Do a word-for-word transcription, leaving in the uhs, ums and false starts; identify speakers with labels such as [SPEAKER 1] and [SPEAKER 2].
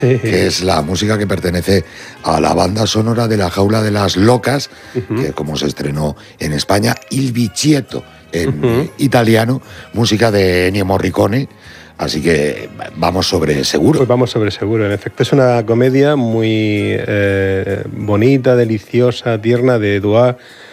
[SPEAKER 1] que es la música que pertenece a la banda sonora de La jaula de las locas,
[SPEAKER 2] Uh-huh.
[SPEAKER 1] que como se estrenó en España, Il Vicietto, en
[SPEAKER 2] Uh-huh.
[SPEAKER 1] italiano, música de Ennio Morricone. Así que vamos sobre seguro.
[SPEAKER 2] Pues vamos sobre seguro. En efecto, es una comedia muy eh, bonita, deliciosa, tierna, de Edouard